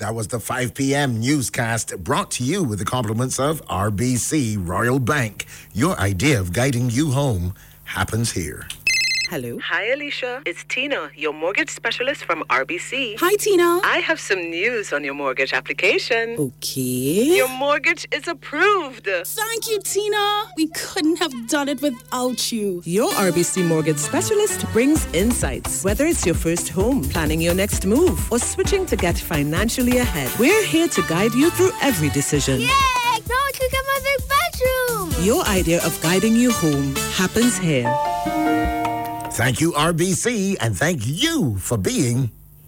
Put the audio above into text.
That was the 5 p.m. newscast brought to you with the compliments of RBC Royal Bank. Your idea of guiding you home happens here. Hello. Hi, Alicia. It's Tina, your mortgage specialist from RBC. Hi, Tina. I have some news on your mortgage application. Okay. Your mortgage is approved. Thank you, Tina. We couldn't have done it without you. Your RBC mortgage specialist brings insights. Whether it's your first home, planning your next move, or switching to get financially ahead, we're here to guide you through every decision. Yay! Now I can get my big bedroom. Your idea of guiding you home happens here. Thank you, RBC, and thank you for being